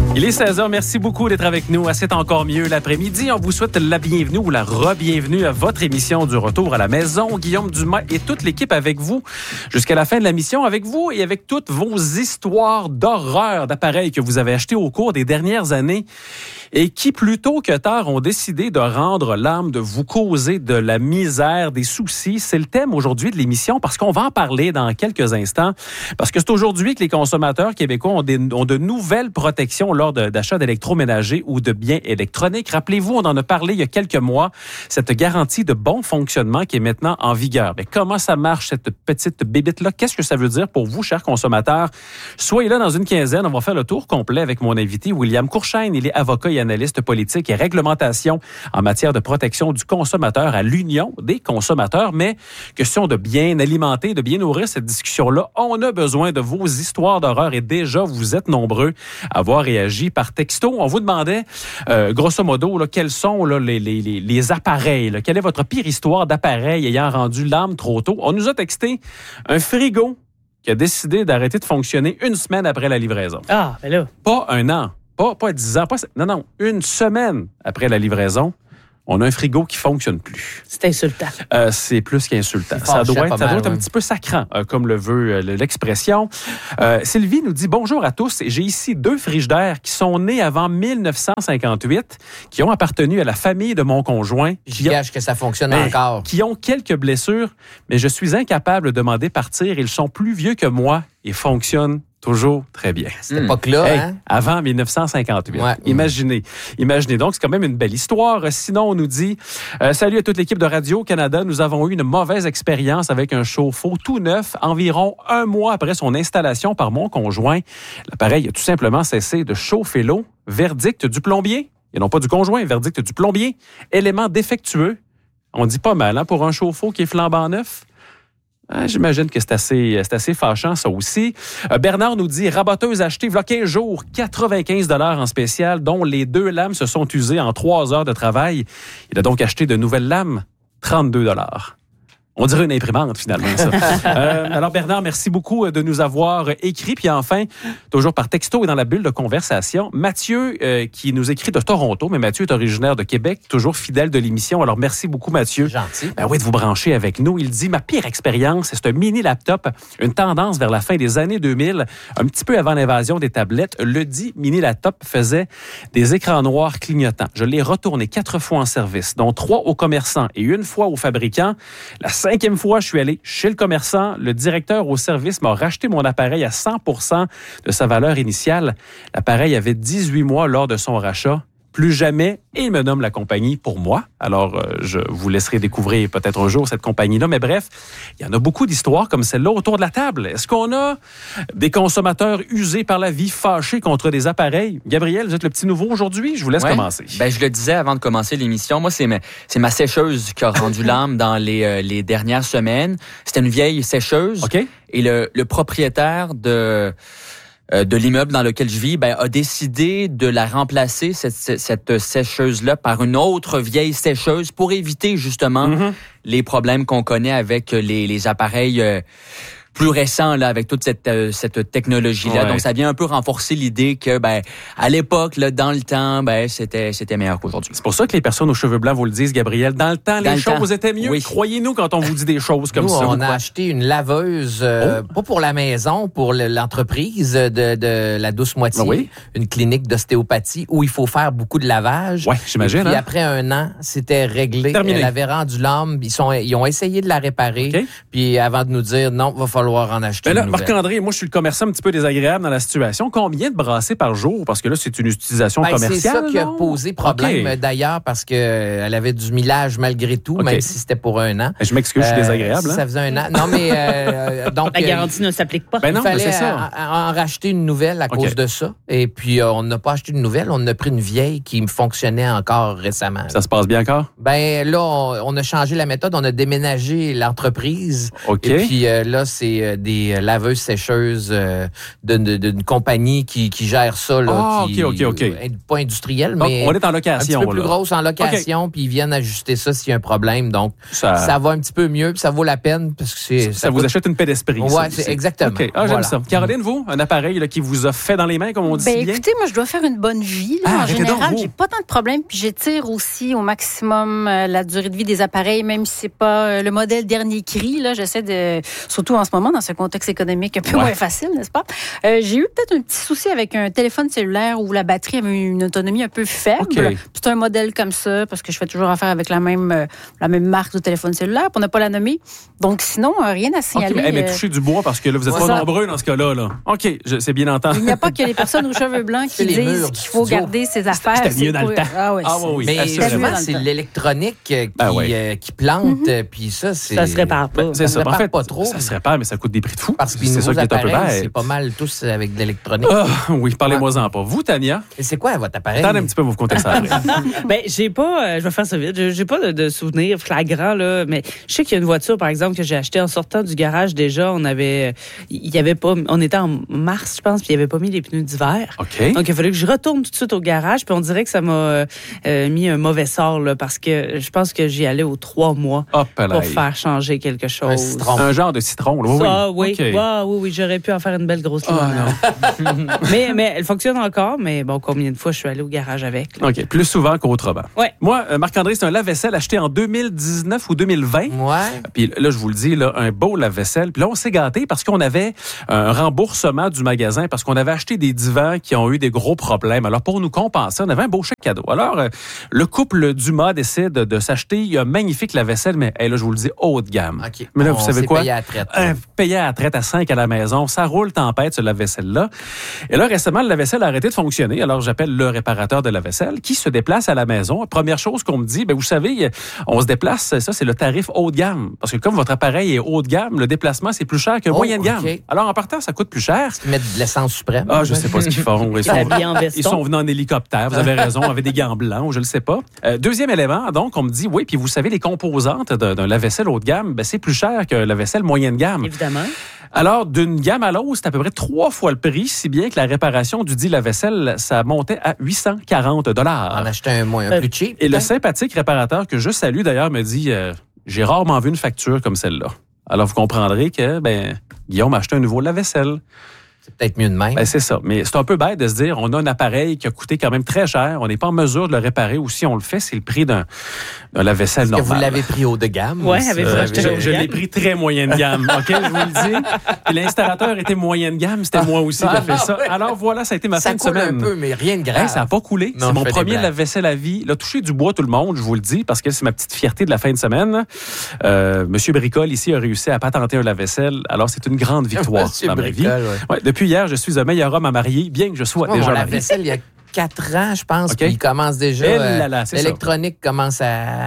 Il est 16h. Merci beaucoup d'être avec nous. C'est encore mieux l'après-midi. On vous souhaite la bienvenue ou la re-bienvenue à votre émission du Retour à la maison. Guillaume Dumas et toute l'équipe avec vous jusqu'à la fin de la mission, avec vous et avec toutes vos histoires d'horreur d'appareils que vous avez achetés au cours des dernières années et qui, plus tôt que tard, ont décidé de rendre l'âme, de vous causer de la misère, des soucis. C'est le thème aujourd'hui de l'émission parce qu'on va en parler dans quelques instants. Parce que c'est aujourd'hui que les consommateurs québécois ont de nouvelles protections lors d'achat d'électroménagers ou de biens électroniques. Rappelez-vous, on en a parlé il y a quelques mois, cette garantie de bon fonctionnement qui est maintenant en vigueur. Mais comment ça marche, cette petite bébite-là? Qu'est-ce que ça veut dire pour vous, chers consommateurs? Soyez là dans une quinzaine. On va faire le tour complet avec mon invité, William Courchaine. Il est avocat et analyste politique et réglementation en matière de protection du consommateur à l'Union des consommateurs. Mais question de bien alimenter, de bien nourrir cette discussion-là, on a besoin de vos histoires d'horreur et déjà, vous êtes nombreux à avoir réagi par texto. On vous demandait, grosso modo, là, quels sont là, les appareils. Là. Quelle est votre pire histoire d'appareil ayant rendu l'âme trop tôt? On nous a texté un frigo qui a décidé d'arrêter de fonctionner une semaine après la livraison. Ah, ben là. Pas un an. Pas 10 ans, non, une semaine après la livraison, on a un frigo qui ne fonctionne plus. C'est insultant. C'est plus qu'insultant. Ça doit être un petit peu sacrant, comme le veut l'expression. Sylvie nous dit « Bonjour à tous. J'ai ici 2 frigidaires qui sont nés avant 1958, qui ont appartenu à la famille de mon conjoint. Je gâche que ça fonctionne encore. Qui ont quelques blessures, mais je suis incapable de demander partir. Ils sont plus vieux que moi et fonctionnent toujours très bien. Cette époque-là, hein? Avant 1958. Ouais. Imaginez. Donc, c'est quand même une belle histoire. Sinon, on nous dit salut à toute l'équipe de Radio-Canada. Nous avons eu une mauvaise expérience avec un chauffe-eau tout neuf environ 1 mois après son installation par mon conjoint. L'appareil a tout simplement cessé de chauffer l'eau. Verdict du plombier, et non pas du conjoint, verdict du plombier. Élément défectueux. On dit pas mal, hein, pour un chauffe-eau qui est flambant neuf. J'imagine que c'est assez fâchant, ça aussi. Bernard nous dit, raboteuse achetée il y a 15 jours, 95 $ en spécial, dont les 2 lames se sont usées en 3 heures de travail. Il a donc acheté de nouvelles lames, 32 $. On dirait une imprimante, finalement, ça. Alors, Bernard, merci beaucoup de nous avoir écrit. Puis enfin, toujours par texto et dans la bulle de conversation, Mathieu, qui nous écrit de Toronto, mais Mathieu est originaire de Québec, toujours fidèle de l'émission. Alors, merci beaucoup, Mathieu. Gentil. Oui, de vous brancher avec nous. Il dit, ma pire expérience, c'est un mini laptop, une tendance vers la fin des années 2000, un petit peu avant l'invasion des tablettes. Le dit mini laptop faisait des écrans noirs clignotants. Je l'ai retourné 4 fois en service, dont 3 aux commerçants et 1 fois aux fabricants. La 5e fois, je suis allé chez le commerçant. Le directeur au service m'a racheté mon appareil à 100% de sa valeur initiale. L'appareil avait 18 mois lors de son rachat. Plus jamais, et il me nomme la compagnie pour moi. Alors, je vous laisserai découvrir peut-être un jour cette compagnie-là. Mais bref, il y en a beaucoup d'histoires comme celle-là autour de la table. Est-ce qu'on a des consommateurs usés par la vie, fâchés contre des appareils? Gabriel, vous êtes le petit nouveau aujourd'hui. Je vous laisse commencer. Ben, je le disais avant de commencer l'émission. Moi, c'est ma sécheuse qui a rendu l'âme dans les dernières semaines. C'était une vieille sécheuse. OK. Et le propriétaire de l'immeuble dans lequel je vis, a décidé de la remplacer, cette sécheuse-là, par une autre vieille sécheuse pour éviter justement les problèmes qu'on connaît avec les appareils plus récents, là, avec toute cette technologie-là. Ouais. Donc, ça vient un peu renforcer l'idée que, à l'époque, là, dans le temps, c'était meilleur qu'aujourd'hui. C'est pour ça que les personnes aux cheveux blancs vous le disent, Gabriel. Dans le temps, les choses étaient mieux. Oui. Croyez-nous quand on vous dit des choses comme ça. On a acheté une laveuse, pas pour la maison, pour l'entreprise de la douce moitié, une clinique d'ostéopathie où il faut faire beaucoup de lavage. Oui, j'imagine. Et puis après 1 an, c'était réglé. Terminé. Elle avait rendu l'âme. Ils ont essayé de la réparer. Puis avant de nous dire, non, va falloir en acheter Mais là, une nouvelle. Marc-André, moi, je suis le commerçant un petit peu désagréable dans la situation. Combien de brassées par jour? Parce que là, c'est une utilisation commerciale. C'est ça qui a posé problème, d'ailleurs, parce qu'elle avait du millage malgré tout, même si c'était pour 1 an. Je m'excuse, je suis désagréable. Ça faisait 1 an. Non, mais donc... La garantie ne s'applique pas. Ben non, il fallait c'est ça. en racheter une nouvelle à cause de ça. Et puis, on n'a pas acheté une nouvelle. On a pris une vieille qui fonctionnait encore récemment. Ça se passe bien encore? Ben là, on a changé la méthode. On a déménagé l'entreprise. OK. Et puis là, c'est des laveuses sécheuses d'une compagnie qui gère ça. Là, OK. Pas industriel, donc, mais on est en location. Un petit peu plus grosse en location, puis ils viennent ajuster ça s'il y a un problème. Donc, ça va un petit peu mieux, puis ça vaut la peine. Parce que ça vous achète une paix d'esprit. Oui, exactement. OK. J'aime ça. Caroline, vous, un appareil là, qui vous a fait dans les mains, comme on dit bien? Écoutez, moi, je dois faire une bonne vie. Là. En général, j'ai pas tant de problèmes, puis j'étire aussi au maximum la durée de vie des appareils, même si c'est pas le modèle dernier cri. Là, j'essaie de, surtout en ce moment, dans ce contexte économique un peu moins facile, n'est-ce pas? J'ai eu peut-être un petit souci avec un téléphone cellulaire où la batterie avait une autonomie un peu faible. Okay. C'est un modèle comme ça, parce que je fais toujours affaire avec la même marque de téléphone cellulaire, pour ne pas la nommer. Donc, sinon, rien à signaler. Mais touchez du bois, parce que là, vous êtes pas nombreux dans ce cas-là. Là. OK, c'est bien entendu. Il n'y a pas que les personnes aux cheveux blancs qui disent qu'il faut garder ses affaires. C'était mieux dans le temps. Oui. Mais souvent, c'est l'électronique qui plante, puis ça se répare pas. C'est ça. En fait, pas trop. Ça se répare, mais ça coûte des prix de fou. Parce que c'est ça qui est un peu bête. C'est pas mal tous avec de l'électronique. Oui, parlez-moi-en pas. Vous, Tania? Et c'est quoi votre appareil? Attendez un petit peu, vous comptez ça après. J'ai pas, je vais faire ça vite, j'ai pas de souvenirs flagrants, là, mais je sais qu'il y a une voiture, par exemple, que j'ai achetée en sortant du garage déjà. On était en mars, je pense, puis il n'y avait pas mis les pneus d'hiver. OK. Donc, il a fallu que je retourne tout de suite au garage, puis on dirait que ça m'a mis un mauvais sort, là, parce que je pense que j'y allais aux 3 mois pour faire changer quelque chose. Un genre de citron, là. Oui. Oui, j'aurais pu en faire une belle grosse limonade. mais elle fonctionne encore, mais bon, combien de fois je suis allé au garage avec? Là. OK, plus souvent qu'autrement. Ouais. Moi, Marc-André, c'est un lave-vaisselle acheté en 2019 ou 2020. Ouais. Puis là, je vous le dis, là, un beau lave-vaisselle. Puis là, on s'est gâtés parce qu'on avait un remboursement du magasin parce qu'on avait acheté des divans qui ont eu des gros problèmes. Alors, pour nous compenser, on avait un beau chèque cadeau. Alors, le couple Dumas décide de s'acheter un magnifique lave-vaisselle, mais là, je vous le dis, haut de gamme. OK. Mais là, vous savez quoi? Payé à la traite. Payé à la traite à 5 à la maison. Ça roule tempête, ce lave-vaisselle-là. Et là, récemment, le lave-vaisselle a arrêté de fonctionner. Alors, j'appelle le réparateur de lave-vaisselle qui se déplace à la maison. Première chose qu'on me dit, vous savez, on se déplace, ça, c'est le tarif haut de gamme. Parce que comme votre appareil est haut de gamme, le déplacement, c'est plus cher que moyen de gamme. Alors, en partant, ça coûte plus cher. Ils mettent de l'essence suprême. Je sais pas ce qu'ils font. Ils sont venus en hélicoptère. Vous avez raison, avec des gants blancs, je le sais pas. Deuxième élément, donc, on me dit, puis vous savez, les composantes d'un lave-vaisselle haut de gamme, c'est plus cher que la vaisselle moyenne gamme. Évidemment. Alors, d'une gamme à l'autre, c'est à peu près 3 fois le prix, si bien que la réparation du dit lave-vaisselle, ça montait à 840 $. On achetait un plus cheap. Et le sympathique réparateur, que je salue d'ailleurs, me dit, j'ai rarement vu une facture comme celle-là. Alors, vous comprendrez que, Guillaume a acheté un nouveau lave-vaisselle. C'est peut-être mieux de même. C'est ça. Mais c'est un peu bête de se dire, on a un appareil qui a coûté quand même très cher, on n'est pas en mesure de le réparer, ou si on le fait, c'est le prix d'un lave-vaisselle normal. Est-ce que vous l'avez pris haut de gamme? Oui, avez-vous acheté je l'ai pris très moyenne gamme, OK, je vous le dis. Et l'installateur était moyenne gamme, c'était moi aussi qui ai fait ça. Alors voilà, ça a été ma fin de semaine. Ça coule un peu, mais rien de grave. Ça n'a pas coulé. C'est mon premier lave-vaisselle à vie. Là, touché du bois tout le monde, je vous le dis, parce que c'est ma petite fierté de la fin de semaine. Monsieur Bricole, ici, a réussi à patenter un lave-vaisselle. Alors, c'est une grande victoire dans ma vie. Depuis hier, je suis un meilleur homme à marier, bien que je sois déjà marié. Lave-vaisselle, il y a 4 ans, je pense, puis il commence déjà... l'électronique commence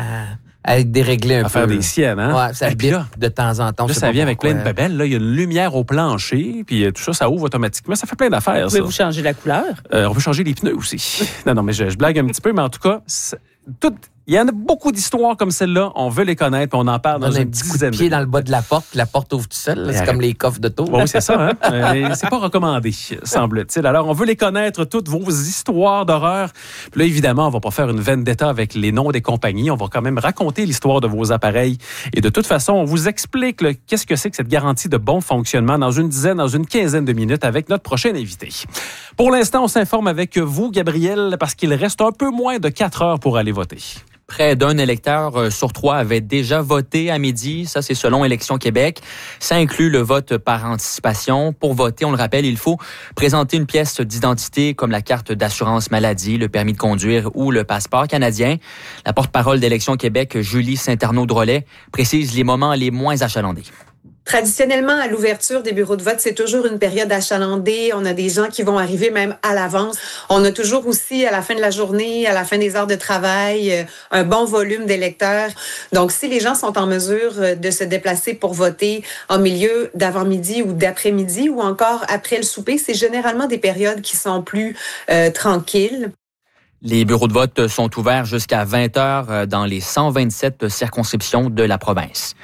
à être déréglé un peu. À faire des siennes, hein? Ouais, ça bip de temps en temps. Là, ça vient avec plein de babelles. Là, il y a une lumière au plancher, puis tout ça, ça ouvre automatiquement. Ça fait plein d'affaires, ça. Pouvez-vous changer la couleur? On peut changer les pneus aussi. non, mais je blague un petit peu, mais en tout cas, il y en a beaucoup d'histoires comme celle-là. On veut les connaître, puis on en parle dans une petit dizaine de pied dans le bas de la porte ouvre tout seul. C'est comme les coffres d'auto. Oui, c'est ça. Hein? C'est pas recommandé, semble-t-il. Alors, on veut les connaître, toutes vos histoires d'horreur. Puis là, évidemment, on va pas faire une vendetta avec les noms des compagnies. On va quand même raconter l'histoire de vos appareils. Et de toute façon, on vous explique qu'est-ce que c'est que cette garantie de bon fonctionnement dans une quinzaine de minutes avec notre prochain invité. Pour l'instant, on s'informe avec vous, Gabriel, parce qu'il reste un peu moins de 4 heures pour aller voter. Près d'un électeur sur 3 avait déjà voté à midi. Ça, c'est selon Élections Québec. Ça inclut le vote par anticipation. Pour voter, on le rappelle, il faut présenter une pièce d'identité comme la carte d'assurance maladie, le permis de conduire ou le passeport canadien. La porte-parole d'Élections Québec, Julie Saint-Arnaud-Drolet, précise les moments les moins achalandés. Traditionnellement, à l'ouverture des bureaux de vote, c'est toujours une période achalandée. On a des gens qui vont arriver même à l'avance. On a toujours aussi, à la fin de la journée, à la fin des heures de travail, un bon volume d'électeurs. Donc, si les gens sont en mesure de se déplacer pour voter en milieu d'avant-midi ou d'après-midi ou encore après le souper, c'est généralement des périodes qui sont plus tranquilles. Les bureaux de vote sont ouverts jusqu'à 20h dans les 127 circonscriptions de la province.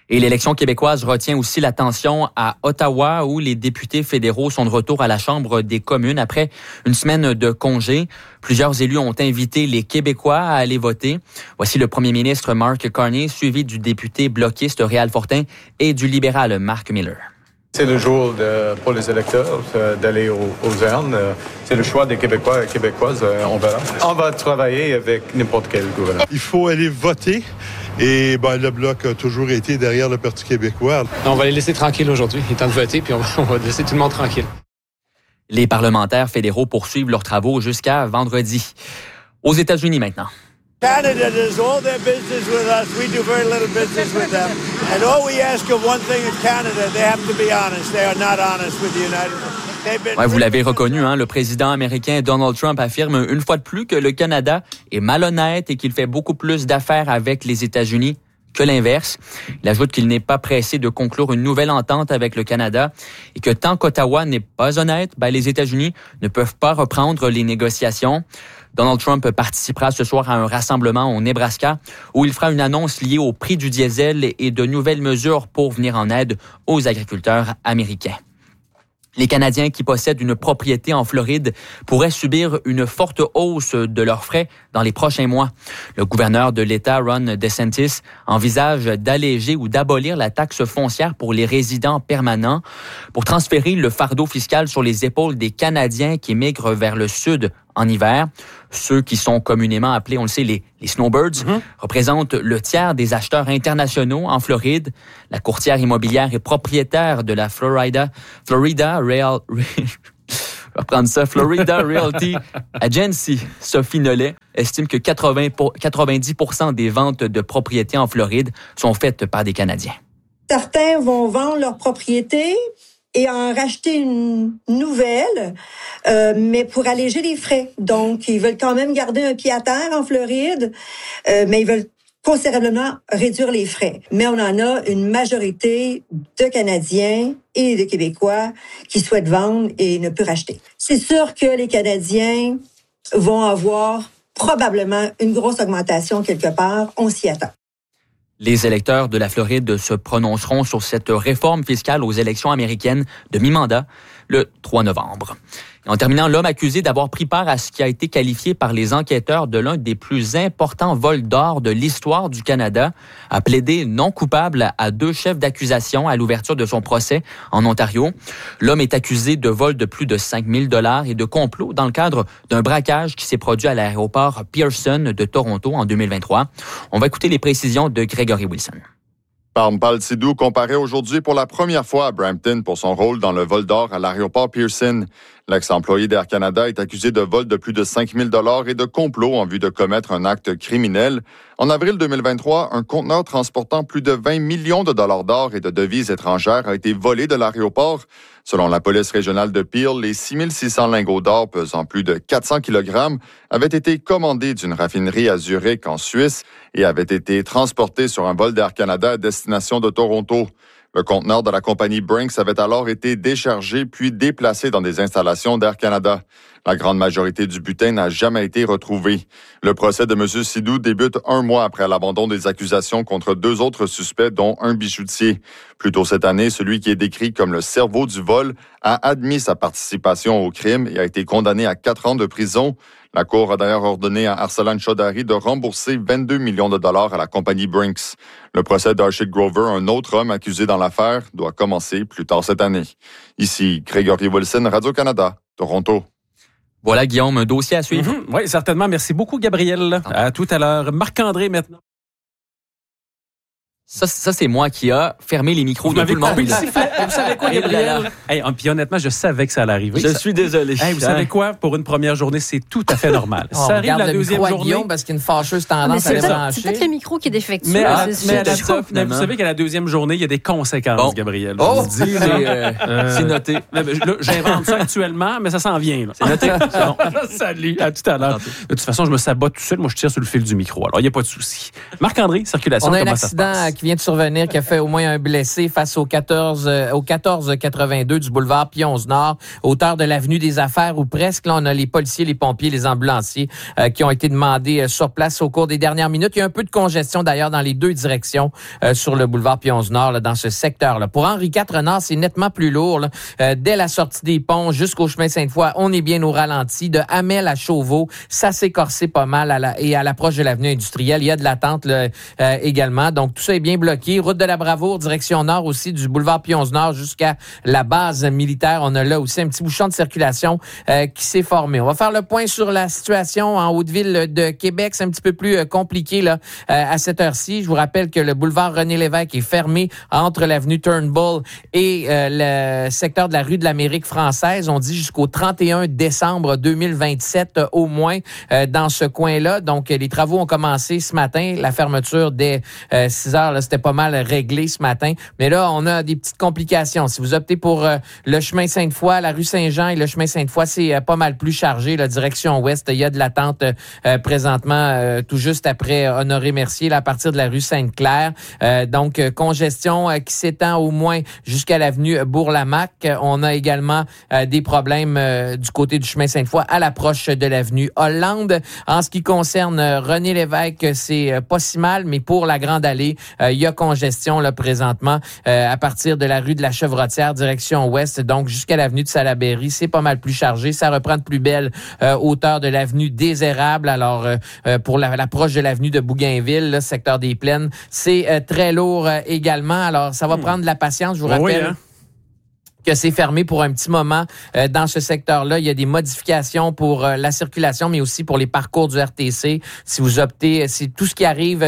Et l'élection québécoise retient aussi l'attention à Ottawa, où les députés fédéraux sont de retour à la Chambre des communes après une semaine de congé. Plusieurs élus ont invité les Québécois à aller voter. Voici le premier ministre Mark Carney, suivi du député bloquiste Réal Fortin et du libéral Mark Miller. C'est le jour pour les électeurs d'aller aux urnes. C'est le choix des Québécois et Québécoises. On va travailler avec n'importe quel gouvernement. Il faut aller voter. Et le Bloc a toujours été derrière le Parti québécois. On va les laisser tranquilles aujourd'hui. Il est temps de voter, puis on va laisser tout le monde tranquille. Les parlementaires fédéraux poursuivent leurs travaux jusqu'à vendredi. Aux États-Unis maintenant. Canada does all their business with us. We do very little business with them. And all we ask of one thing in Canada, they have to be honest. They are not honest with the United States. Ouais, vous l'avez reconnu, le président américain Donald Trump affirme une fois de plus que le Canada est malhonnête et qu'il fait beaucoup plus d'affaires avec les États-Unis que l'inverse. Il ajoute qu'il n'est pas pressé de conclure une nouvelle entente avec le Canada et que tant qu'Ottawa n'est pas honnête, les États-Unis ne peuvent pas reprendre les négociations. Donald Trump participera ce soir à un rassemblement au Nebraska où il fera une annonce liée au prix du diesel et de nouvelles mesures pour venir en aide aux agriculteurs américains. Les Canadiens qui possèdent une propriété en Floride pourraient subir une forte hausse de leurs frais dans les prochains mois. Le gouverneur de l'État, Ron DeSantis, envisage d'alléger ou d'abolir la taxe foncière pour les résidents permanents pour transférer le fardeau fiscal sur les épaules des Canadiens qui migrent vers le sud en hiver. Ceux qui sont communément appelés, on le sait, les snowbirds, représentent le tiers des acheteurs internationaux en Floride. La courtière immobilière et propriétaire de la Florida Realty Agency, Sophie Nollet, estime que 90% des ventes de propriétés en Floride sont faites par des Canadiens. Certains vont vendre leur propriété et en racheter une nouvelle, mais pour alléger les frais. Donc, ils veulent quand même garder un pied à terre en Floride, mais ils veulent considérablement réduire les frais. Mais on en a une majorité de Canadiens et de Québécois qui souhaitent vendre et ne peuvent racheter. C'est sûr que les Canadiens vont avoir probablement une grosse augmentation quelque part. On s'y attend. Les électeurs de la Floride se prononceront sur cette réforme fiscale aux élections américaines de mi-mandat le 3 novembre. Et en terminant, l'homme accusé d'avoir pris part à ce qui a été qualifié par les enquêteurs de l'un des plus importants vols d'or de l'histoire du Canada a plaidé non coupable à 2 chefs d'accusation à l'ouverture de son procès en Ontario. L'homme est accusé de vol de plus de 5 000 $ et de complot dans le cadre d'un braquage qui s'est produit à l'aéroport Pearson de Toronto en 2023. On va écouter les précisions de Gregory Wilson. Parmpal Sidhu comparaît aujourd'hui pour la première fois à Brampton pour son rôle dans le vol d'or à l'aéroport Pearson. L'ex-employé d'Air Canada est accusé de vol de plus de 5 000 $ et de complot en vue de commettre un acte criminel. En avril 2023, un conteneur transportant plus de 20 millions de dollars d'or et de devises étrangères a été volé de l'aéroport. Selon la police régionale de Peel, les 6 600 lingots d'or pesant plus de 400 kg avaient été commandés d'une raffinerie à Zurich, en Suisse, et avaient été transportés sur un vol d'Air Canada à destination de Toronto. Le conteneur de la compagnie Brinks avait alors été déchargé puis déplacé dans des installations d'Air Canada. La grande majorité du butin n'a jamais été retrouvée. Le procès de M. Sidhu débute 1 mois après l'abandon des accusations contre 2 autres suspects, dont un bijoutier. Plus tôt cette année, celui qui est décrit comme le cerveau du vol a admis sa participation au crime et a été condamné à 4 ans de prison. La Cour a d'ailleurs ordonné à Arsalan Chaudhary de rembourser 22 millions de dollars à la compagnie Brinks. Le procès d'Archie Grover, un autre homme accusé dans l'affaire, doit commencer plus tard cette année. Ici, Gregory Wilson, Radio-Canada, Toronto. Voilà, Guillaume, un dossier à suivre. Oui, certainement. Merci beaucoup, Gabriel. À tout à l'heure. Marc-André, maintenant. Ça, c'est moi qui a fermé les micros de tout le monde. Vous savez quoi, Gabriel? Puis honnêtement, je savais que ça allait arriver. Je suis désolé. Vous savez quoi? Pour une première journée, c'est tout à fait normal. Ça arrive la deuxième journée. Guillaume parce qu'il y a une fâcheuse tendance à les brancher. C'est peut-être le micro qui est défectueux. Mais vous savez qu'à la deuxième journée, il y a des conséquences, Gabriel. C'est noté. J'invente ça actuellement, mais ça s'en vient. C'est noté. Salut, à tout à l'heure. De toute façon, je me sabote tout seul. Moi, je tire sur le fil du micro. Alors, il n'y a pas de souci. Marc-André, circulation, on a comment un ça se passe? qui vient de survenir, qui a fait au moins un blessé face au 1482 du boulevard Pionze-Nord, hauteur de l'avenue des Affaires, où presque, là, on a les policiers, les pompiers, les ambulanciers qui ont été demandés sur place au cours des dernières minutes. Il y a un peu de congestion, d'ailleurs, dans les deux directions sur le boulevard Pionze-Nord, là, dans ce secteur-là. Pour Henri IV-Renard, c'est nettement plus lourd. Là. Dès la sortie des ponts jusqu'au chemin Sainte-Foy, on est bien au ralenti. De Hamel à Chauveau, ça s'est corsé pas mal et à l'approche de l'avenue industrielle. Il y a de l'attente également. Donc, tout ça est bien bloqué. Route de la Bravoure, direction nord aussi, du boulevard Pionze-Nord jusqu'à la base militaire. On a là aussi un petit bouchon de circulation qui s'est formé. On va faire le point sur la situation en Haute-Ville de Québec. C'est un petit peu plus compliqué là à cette heure-ci. Je vous rappelle que le boulevard René-Lévesque est fermé entre l'avenue Turnbull et le secteur de la rue de l'Amérique française. On dit jusqu'au 31 décembre 2027 au moins dans ce coin-là. Donc, les travaux ont commencé ce matin. La fermeture dès 6 heures, là, c'était pas mal réglé ce matin. Mais là, on a des petites complications. Si vous optez pour le chemin Sainte-Foy, la rue Saint-Jean et le chemin Sainte-Foy, c'est pas mal plus chargé. La direction ouest, il y a de l'attente présentement tout juste après Honoré-Mercier, là, à partir de la rue Sainte-Claire. Donc, congestion qui s'étend au moins jusqu'à l'avenue Bourg-Lamaque. On a également des problèmes du côté du chemin Sainte-Foy à l'approche de l'avenue Hollande. En ce qui concerne René-Lévesque, c'est pas si mal, mais pour la Grande Allée, il y a congestion là présentement à partir de la rue de la Chevrotière, direction ouest, donc jusqu'à l'avenue de Salaberry. C'est pas mal plus chargé. Ça reprend de plus belle hauteur de l'avenue des Érables. Alors, pour l'approche de l'avenue de Bougainville, là, secteur des Plaines, c'est très lourd également. Alors, ça va prendre de la patience. Je vous rappelle que c'est fermé pour un petit moment dans ce secteur-là. Il y a des modifications pour la circulation, mais aussi pour les parcours du RTC. Si vous optez, c'est tout ce qui arrive,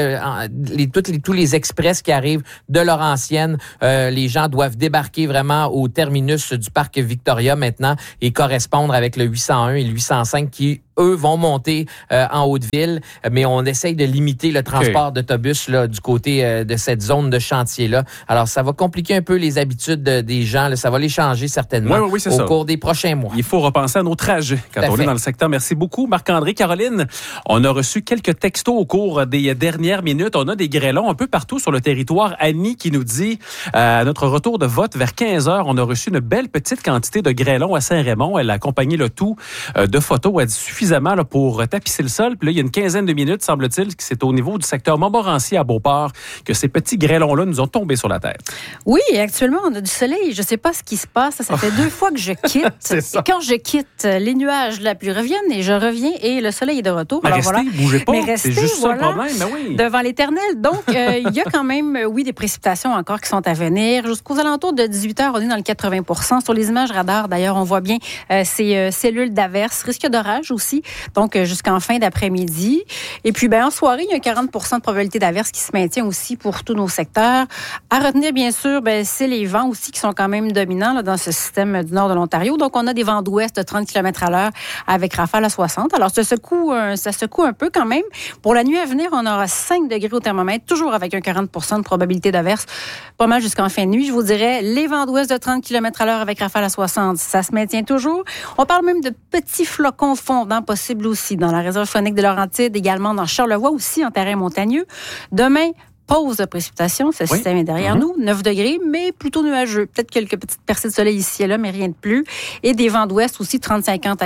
tous les express qui arrivent de Laurentienne, les gens doivent débarquer vraiment au terminus du parc Victoria maintenant et correspondre avec le 801 et le 805 qui eux vont monter en Haute-Ville, mais on essaye de limiter le transport d'autobus là du côté de cette zone de chantier-là. Alors, ça va compliquer un peu les habitudes des gens. Là, ça va les changer certainement au cours des prochains mois. Il faut repenser à nos trajets quand on est dans le secteur. Merci beaucoup, Marc-André. Caroline, on a reçu quelques textos au cours des dernières minutes. On a des grêlons un peu partout sur le territoire. Annie qui nous dit, à notre retour de vote vers 15 heures, on a reçu une belle petite quantité de grêlons à Saint-Raymond. Elle a accompagné le tout de photos. Elle dit suffisamment là, pour tapisser le sol. Puis là, il y a une quinzaine de minutes, semble-t-il, que c'est au niveau du secteur Montmorency à Beauport que ces petits grêlons-là nous ont tombé sur la tête. Oui, actuellement, on a du soleil. Je ne sais pas ce qui se passe. Ça fait 2 fois que je quitte. C'est ça. Et quand je quitte, les nuages de la pluie reviennent et je reviens et le soleil est de retour. Mais alors, restez, bougez pas. Mais restez, c'est juste ça le problème. Mais oui. Devant l'éternel. Donc, il y a quand même, des précipitations encore qui sont à venir. Jusqu'aux alentours de 18 heures, on est dans le 80%. Sur les images radar, d'ailleurs, on voit bien ces cellules d'averse. Risque d'orage aussi. Donc, jusqu'en fin d'après-midi. Et puis, en soirée, il y a 40% de probabilité d'averse qui se maintient aussi pour tous nos secteurs. À retenir, bien sûr, c'est les vents aussi qui sont quand même dominants là, dans ce système du nord de l'Ontario. Donc, on a des vents d'ouest de 30 km/h avec rafales à 60. Alors, ça secoue un peu quand même. Pour la nuit à venir, on aura 5 degrés au thermomètre, toujours avec un 40% de probabilité d'averse. Pas mal jusqu'en fin de nuit. Je vous dirais, les vents d'ouest de 30 km/h avec rafales à 60, ça se maintient toujours. On parle même de petits flocons fondants possibles aussi dans la réserve phonique de Laurentides, également dans Charlevoix aussi, en terrain montagneux. Demain, pause de précipitation. Ce système est derrière nous. 9 degrés, mais plutôt nuageux. Peut-être quelques petites percées de soleil ici et là, mais rien de plus. Et des vents d'ouest aussi, 30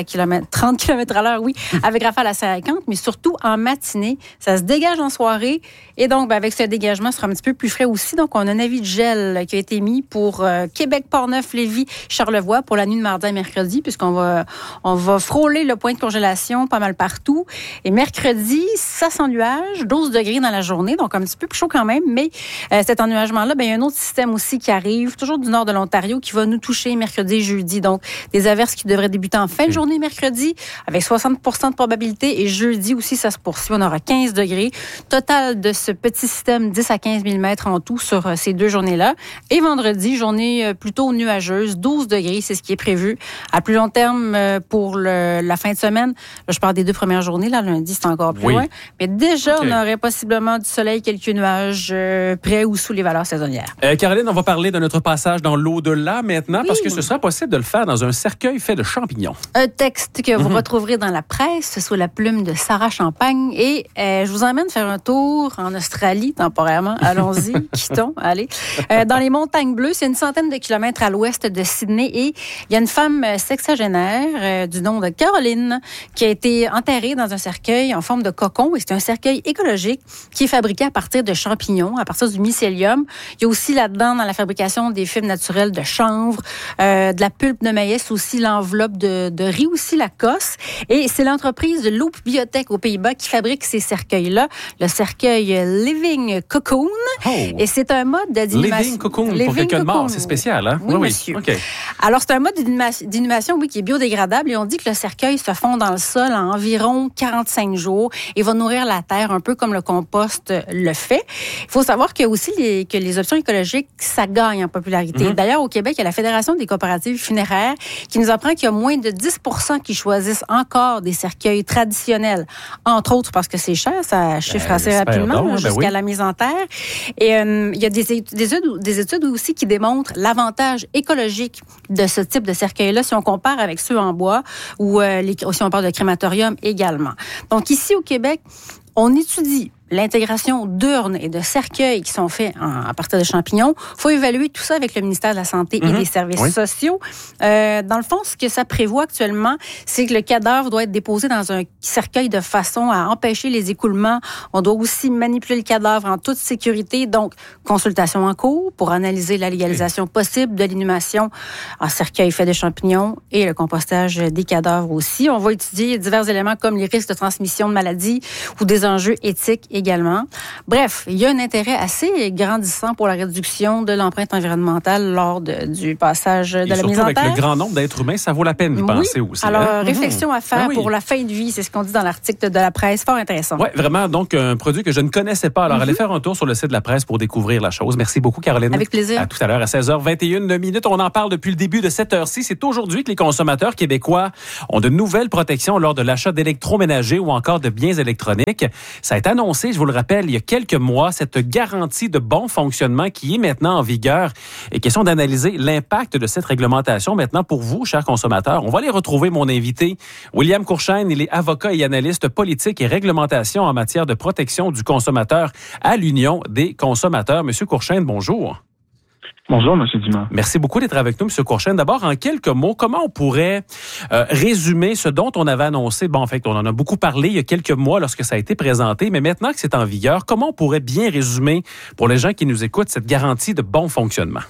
km à l'heure, oui, avec rafale à 50, mais surtout en matinée. Ça se dégage en soirée. Et donc, avec ce dégagement, ce sera un petit peu plus frais aussi. Donc, on a un avis de gel qui a été mis pour Québec, Portneuf, Lévis, Charlevoix pour la nuit de mardi à mercredi, puisqu'on va frôler le point de congélation pas mal partout. Et mercredi, ça sans nuage, 12 degrés dans la journée, donc un petit peu plus chaud quand même, mais cet ennuagement-là, il y a un autre système aussi qui arrive, toujours du nord de l'Ontario, qui va nous toucher mercredi et jeudi. Donc, des averses qui devraient débuter en fin de journée mercredi, avec 60% de probabilité, et jeudi aussi, ça se poursuit. On aura 15 degrés. Total de ce petit système, 10 à 15 mm en tout sur ces 2 journées-là. Et vendredi, journée plutôt nuageuse, 12 degrés, c'est ce qui est prévu. À plus long terme, pour la fin de semaine, là, je parle des 2 premières journées, là, lundi, c'est encore plus loin. Mais déjà, on aurait possiblement du soleil, quelques nuages emballage près ou sous les valeurs saisonnières. Caroline, on va parler de notre passage dans l'au-delà maintenant, parce que ce sera possible de le faire dans un cercueil fait de champignons. Un texte que vous retrouverez dans la presse sous la plume de Sarah Champagne. Et je vous emmène faire un tour en Australie, temporairement. Allons-y, quittons, allez. Dans les Montagnes Bleues, c'est une centaine de kilomètres à l'ouest de Sydney. Et il y a une femme sexagénaire du nom de Caroline qui a été enterrée dans un cercueil en forme de cocon. Et c'est un cercueil écologique qui est fabriqué à partir de champignons, à partir du mycélium. Il y a aussi là-dedans, dans la fabrication des fibres naturelles de chanvre, de la pulpe de maïs, aussi l'enveloppe de riz, aussi la cosse. Et c'est l'entreprise de Loop Biotech aux Pays-Bas qui fabrique ces cercueils-là. Le cercueil Living Cocoon. Oh. Et c'est un mode d'inhumation. Living Cocoon, pour quelqu'un de mort, c'est spécial, hein? Oui, monsieur. Okay. Alors, c'est un mode d'inhumation, oui, qui est biodégradable. Et on dit que le cercueil se fond dans le sol en environ 45 jours et va nourrir la terre un peu comme le compost le fait. Il faut savoir que aussi que les options écologiques, ça gagne en popularité. D'ailleurs, au Québec, il y a la Fédération des coopératives funéraires qui nous apprend qu'il y a moins de 10% qui choisissent encore des cercueils traditionnels. Entre autres parce que c'est cher, ça chiffre assez rapidement jusqu'à la mise en terre. Et il y a des études aussi qui démontrent l'avantage écologique de ce type de cercueil-là si on compare avec ceux en bois ou si on parle de crématorium également. Donc ici au Québec, on étudie l'intégration d'urnes et de cercueils qui sont faits à partir de champignons. Il faut évaluer tout ça avec le ministère de la Santé et des Services sociaux. Dans le fond, ce que ça prévoit actuellement, c'est que le cadavre doit être déposé dans un cercueil de façon à empêcher les écoulements. On doit aussi manipuler le cadavre en toute sécurité. Donc, consultation en cours pour analyser la légalisation possible de l'inhumation en cercueil fait de champignons et le compostage des cadavres aussi. On va étudier divers éléments comme les risques de transmission de maladies ou des enjeux éthiques également. Bref, il y a un intérêt assez grandissant pour la réduction de l'empreinte environnementale lors du passage de la mise en terre. Surtout avec le grand nombre d'êtres humains, ça vaut la peine d'y penser aussi. Alors, réflexion à faire pour la fin de vie, c'est ce qu'on dit dans l'article de la presse. Fort intéressant. Oui, vraiment, donc un produit que je ne connaissais pas. Alors, allez faire un tour sur le site de la presse pour découvrir la chose. Merci beaucoup, Caroline. Avec plaisir. À tout à l'heure, à 16h21. On en parle depuis le début de cette heure-ci. C'est aujourd'hui que les consommateurs québécois ont de nouvelles protections lors de l'achat d'électroménagers ou encore de biens électroniques. Ça a été annoncé, je vous le rappelle, il y a quelques mois, cette garantie de bon fonctionnement qui est maintenant en vigueur. Et question d'analyser l'impact de cette réglementation maintenant pour vous, chers consommateurs. On va aller retrouver mon invité, William Courchaine. Il est avocat et analyste politique et réglementation en matière de protection du consommateur à l'Union des consommateurs. Monsieur Courchaine, bonjour. Bonjour, M. Dumas. Merci beaucoup d'être avec nous, M. Courchaine. D'abord, en quelques mots, comment on pourrait résumer ce dont on avait annoncé? Bon, en fait, on en a beaucoup parlé il y a quelques mois lorsque ça a été présenté, mais maintenant que c'est en vigueur, comment on pourrait bien résumer, pour les gens qui nous écoutent, cette garantie de bon fonctionnement?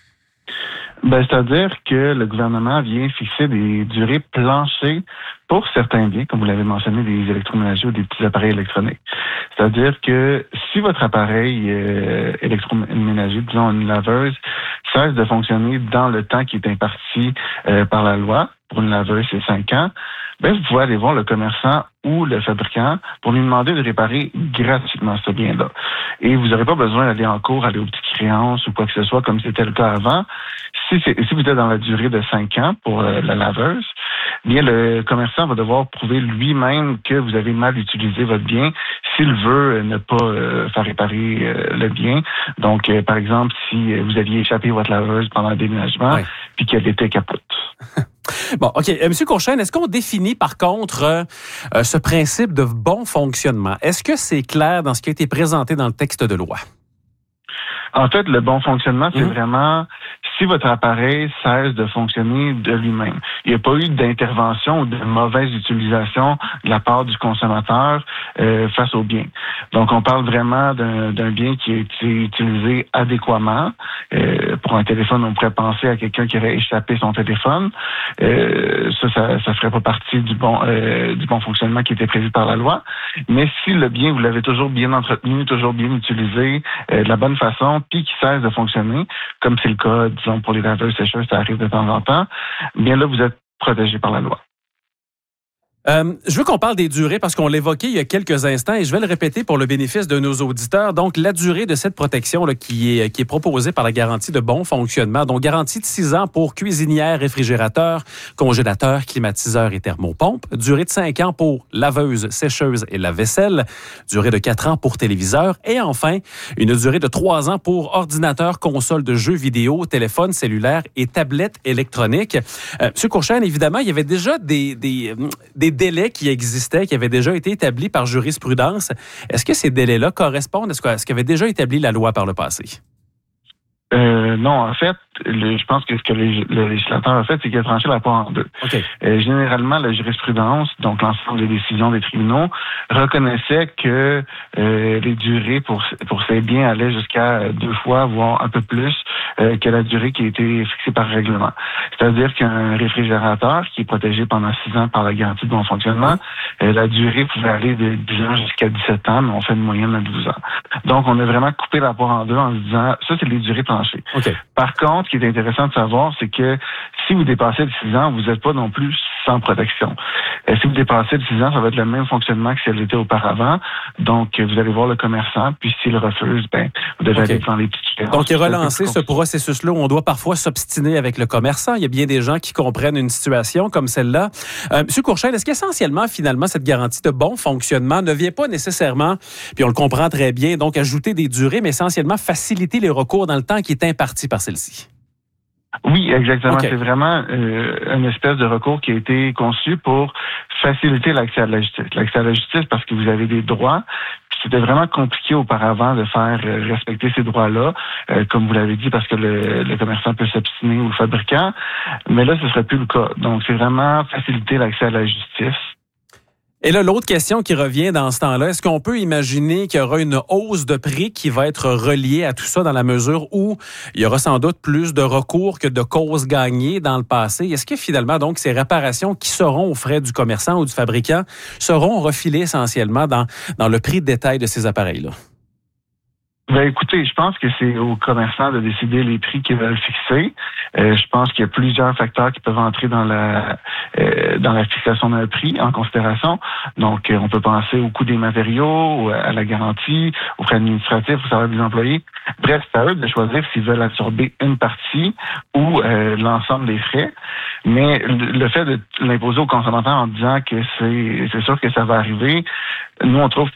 C'est-à-dire que le gouvernement vient fixer des durées planchers pour certains biens, comme vous l'avez mentionné, des électroménagers ou des petits appareils électroniques. C'est-à-dire que si votre appareil électroménager, disons une laveuse, cesse de fonctionner dans le temps qui est imparti par la loi, pour une laveuse, c'est 5 ans, vous pouvez aller voir le commerçant ou le fabricant pour lui demander de réparer gratuitement ce bien-là. Et vous n'aurez pas besoin d'aller en cours, aller aux petites créances ou quoi que ce soit, comme c'était le cas avant. Si vous êtes dans la durée de 5 ans pour la laveuse, bien le commerçant va devoir prouver lui-même que vous avez mal utilisé votre bien s'il veut ne pas faire réparer le bien. Donc, par exemple, si vous aviez échappé votre laveuse pendant le déménagement puis qu'elle était capote. Bon, OK. Monsieur Courchaine, est-ce qu'on définit par contre ce principe de bon fonctionnement? Est-ce que c'est clair dans ce qui a été présenté dans le texte de loi? En fait, le bon fonctionnement, c'est vraiment si votre appareil cesse de fonctionner de lui-même. Il n'y a pas eu d'intervention ou de mauvaise utilisation de la part du consommateur face au bien. Donc, on parle vraiment d'un bien qui a été utilisé adéquatement. Pour un téléphone, on pourrait penser à quelqu'un qui aurait échappé son téléphone. Ça ferait pas partie du bon fonctionnement qui était prévu par la loi. Mais si le bien, vous l'avez toujours bien entretenu, toujours bien utilisé, de la bonne façon, puis qui cesse de fonctionner, comme c'est le cas, disons, pour les laveurs sécheuses, ça arrive de temps en temps, bien là, vous êtes protégé par la loi. Je veux qu'on parle des durées parce qu'on l'évoquait il y a quelques instants et je vais le répéter pour le bénéfice de nos auditeurs. Donc, la durée de cette protection là, qui est proposée par la garantie de bon fonctionnement. Donc, garantie de 6 ans pour cuisinière, réfrigérateur, congélateur, climatiseur et thermopompe. Durée de 5 ans pour laveuse, sécheuse et lave-vaisselle. Durée de 4 ans pour téléviseur. Et enfin, une durée de 3 ans pour ordinateur, console de jeux vidéo, téléphone cellulaire et tablette électronique. Monsieur Courchaine, évidemment, il y avait déjà des délais qui existaient, qui avaient déjà été établis par jurisprudence. Est-ce que ces délais-là correspondent à ce qu'avait déjà établi la loi par le passé? Non, en fait, je pense que ce que le législateur a fait, c'est qu'il a tranché la part en deux. Okay. Généralement, la jurisprudence, donc l'ensemble des décisions des tribunaux, reconnaissait que les durées pour ces biens allaient jusqu'à 2 fois, voire un peu plus que la durée qui a été fixée par règlement. C'est-à-dire qu'un réfrigérateur qui est protégé pendant 6 ans par la garantie de bon fonctionnement, la durée pouvait aller de 10 ans jusqu'à 17 ans, mais on fait une moyenne de 12 ans. Donc, on a vraiment coupé la part en deux en se disant, ça, c'est les durées planchées. Okay. Par contre, ce qui est intéressant de savoir, c'est que si vous dépassez de 6 ans, vous n'êtes pas non plus sans protection. Si vous dépassez de 6 ans, ça va être le même fonctionnement que si elle était auparavant. Donc, vous allez voir le commerçant, puis s'il refuse, vous devez aller dans les petites. Donc, il a relancé ce processus-là où on doit parfois s'obstiner avec le commerçant. Il y a bien des gens qui comprennent une situation comme celle-là. Monsieur Courchaine, est-ce qu'essentiellement, finalement, cette garantie de bon fonctionnement ne vient pas nécessairement, puis on le comprend très bien, donc ajouter des durées, mais essentiellement faciliter les recours dans le temps qui est imparti par celle-ci? Oui, exactement. Okay. C'est vraiment une espèce de recours qui a été conçu pour faciliter l'accès à la justice. L'accès à la justice parce que vous avez des droits. C'était vraiment compliqué auparavant de faire respecter ces droits-là, comme vous l'avez dit, parce que le commerçant peut s'obstiner ou le fabricant. Mais là, ce ne serait plus le cas. Donc, c'est vraiment faciliter l'accès à la justice. Et là, l'autre question qui revient dans ce temps-là, est-ce qu'on peut imaginer qu'il y aura une hausse de prix qui va être reliée à tout ça dans la mesure où il y aura sans doute plus de recours que de causes gagnées dans le passé? Est-ce que finalement, donc, ces réparations qui seront aux frais du commerçant ou du fabricant seront refilées essentiellement dans le prix de détail de ces appareils-là? Écoutez, je pense que c'est aux commerçants de décider les prix qu'ils veulent fixer. Je pense qu'il y a plusieurs facteurs qui peuvent entrer dans la fixation d'un prix en considération. Donc, on peut penser au coût des matériaux, à la garantie, aux frais administratifs, au salaire des employés. Bref, c'est à eux de choisir s'ils veulent absorber une partie ou l'ensemble des frais. Mais le fait de l'imposer aux consommateurs en disant que c'est sûr que ça va arriver, nous, on trouve